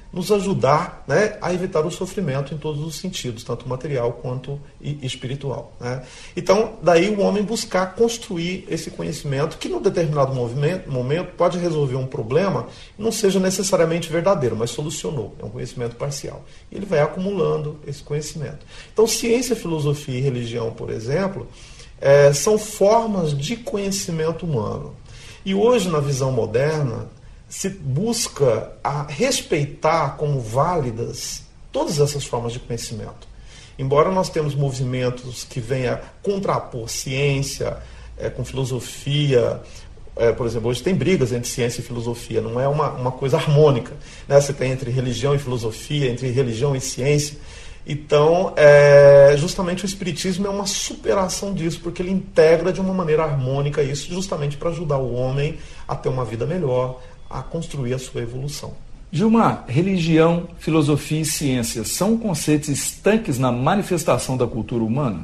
nos ajudar, né, a evitar o sofrimento em todos os sentidos, tanto material quanto espiritual, né? Então, daí o homem buscar construir esse conhecimento que, num determinado momento, pode resolver um problema, não seja necessariamente verdadeiro, mas solucionou, é um conhecimento parcial. E ele vai acumulando esse conhecimento. Então, ciência, filosofia e religião, por exemplo, são formas de conhecimento humano. E hoje, na visão moderna, se busca a respeitar como válidas todas essas formas de conhecimento. Embora nós temos movimentos que venham contrapor ciência com filosofia, por exemplo, hoje tem brigas entre ciência e filosofia, não é uma coisa harmônica, né? Você tem entre religião e filosofia, entre religião e ciência. Então, justamente o Espiritismo é uma superação disso, porque ele integra de uma maneira harmônica isso, justamente para ajudar o homem a ter uma vida melhor, a construir a sua evolução. Gilmar, religião, filosofia e ciência são conceitos estanques na manifestação da cultura humana?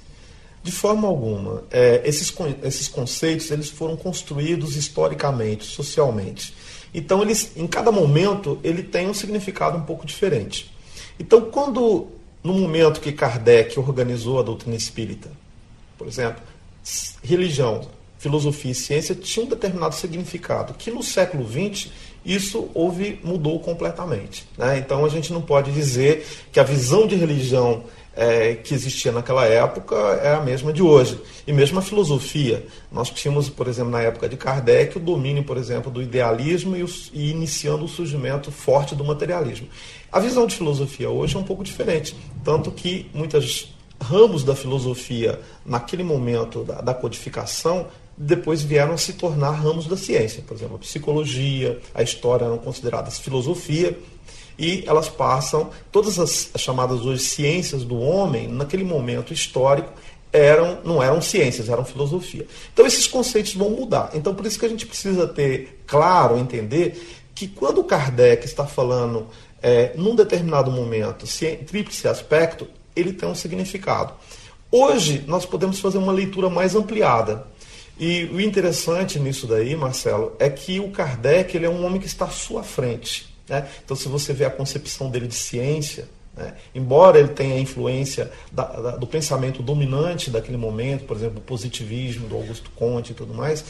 De forma alguma. Esses conceitos eles foram construídos historicamente, socialmente. Então, em cada momento, ele tem um significado um pouco diferente. Então, no momento que Kardec organizou a doutrina espírita, por exemplo, religião, filosofia e ciência tinham um determinado significado, que no século XX isso mudou completamente, né? Então a gente não pode dizer que a visão de religião que existia naquela época é a mesma de hoje. E mesmo a filosofia. Nós tínhamos, por exemplo, na época de Kardec, o domínio, por exemplo, do idealismo e iniciando o surgimento forte do materialismo. A visão de filosofia hoje é um pouco diferente, tanto que muitos ramos da filosofia, naquele momento da codificação, depois vieram a se tornar ramos da ciência. Por exemplo, a psicologia, a história eram consideradas filosofia, e elas passam, todas as chamadas hoje ciências do homem, naquele momento histórico, não eram ciências, eram filosofia. Então esses conceitos vão mudar. Então por isso que a gente precisa ter claro, entender, que quando Kardec está falando num determinado momento, tríplice aspecto, ele tem um significado. Hoje nós podemos fazer uma leitura mais ampliada. E o interessante nisso daí, Marcelo, é que o Kardec ele é um homem que está à sua frente, né? Então, se você vê a concepção dele de ciência, né, embora ele tenha a influência do pensamento dominante daquele momento, por exemplo, o positivismo do Augusto Comte e tudo mais,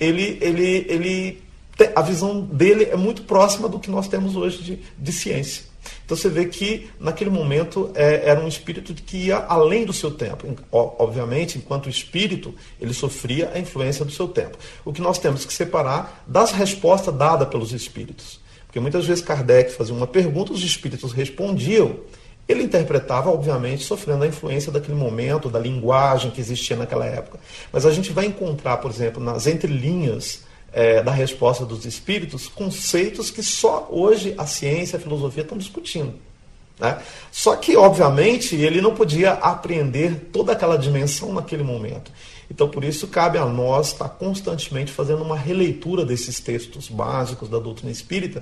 a visão dele é muito próxima do que nós temos hoje de ciência. Então você vê que naquele momento era um espírito que ia além do seu tempo. Obviamente, enquanto espírito, ele sofria a influência do seu tempo. O que nós temos que separar das respostas dadas pelos espíritos. Porque muitas vezes Kardec fazia uma pergunta, os espíritos respondiam, ele interpretava, obviamente, sofrendo a influência daquele momento, da linguagem que existia naquela época. Mas a gente vai encontrar, por exemplo, nas entrelinhas da resposta dos espíritos, conceitos que só hoje a ciência e a filosofia estão discutindo, né? Só que, obviamente, ele não podia apreender toda aquela dimensão naquele momento. Então, por isso, cabe a nós estar constantemente fazendo uma releitura desses textos básicos da doutrina espírita,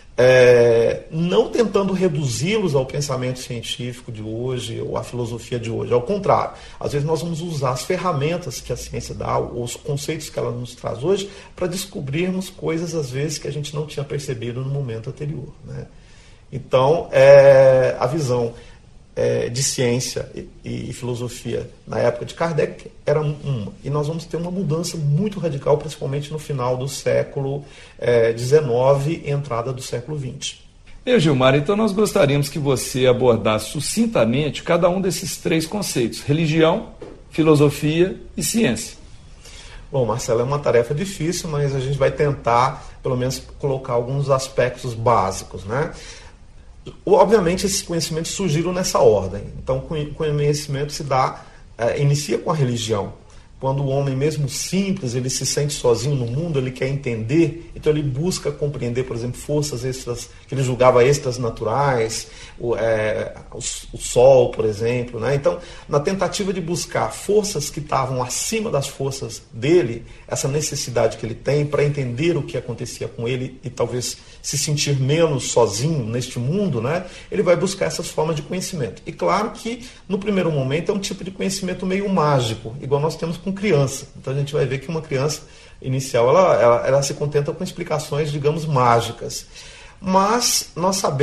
não tentando reduzi-los ao pensamento científico de hoje ou à filosofia de hoje. Ao contrário, às vezes nós vamos usar as ferramentas que a ciência dá, ou os conceitos que ela nos traz hoje, para descobrirmos coisas, às vezes, que a gente não tinha percebido no momento anterior, né? Então, a visão de ciência e filosofia na época de Kardec era uma. E nós vamos ter uma mudança muito radical, principalmente no final do século XIX e entrada do século XX. Gilmar, então nós gostaríamos que você abordasse sucintamente cada um desses três conceitos: religião, filosofia e ciência. Bom, Marcelo, é uma tarefa difícil, mas a gente vai tentar, pelo menos, colocar alguns aspectos básicos, né? Obviamente, esses conhecimentos surgiram nessa ordem. Então, o conhecimento inicia com a religião. Quando o homem, mesmo simples, ele se sente sozinho no mundo, ele quer entender, então ele busca compreender, por exemplo, forças extras, que ele julgava extras naturais, o sol, por exemplo, né? Então, na tentativa de buscar forças que estavam acima das forças dele, essa necessidade que ele tem para entender o que acontecia com ele e talvez se sentir menos sozinho neste mundo, né? Ele vai buscar essas formas de conhecimento. E claro que, no primeiro momento, é um tipo de conhecimento meio mágico, igual nós temos com criança. Então a gente vai ver que uma criança inicial ela se contenta com explicações, digamos, mágicas. Mas nós sabemos